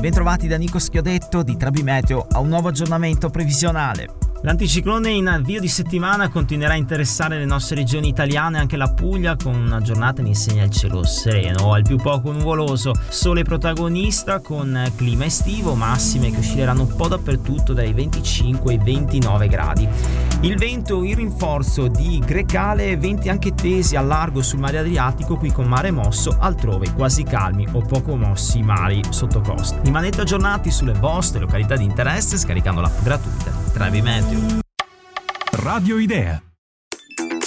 Bentrovati da Nico Schiodetto di Trabi Meteo a un nuovo aggiornamento previsionale. L'anticiclone in avvio di settimana continuerà a interessare le nostre regioni italiane, anche la Puglia, con una giornata in insegna il cielo sereno, al più poco nuvoloso, sole protagonista con clima estivo, massime che oscilleranno un po' dappertutto dai 25 ai 29 gradi. Il vento in rinforzo di grecale, venti anche tesi al largo sul mare Adriatico, qui con mare mosso, altrove quasi calmi o poco mossi mari sotto costa. Rimanete aggiornati sulle vostre località di interesse scaricando l'app gratuita Trabi Meteo. Radio Idea.